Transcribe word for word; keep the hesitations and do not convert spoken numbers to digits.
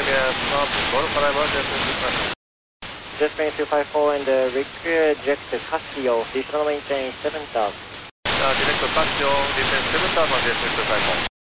uh, Golf arrival, just Just main two five four and uh, reject Casio, additional maintain seven thousand. Uh, direct Casio, descend seven thousand, just two five four.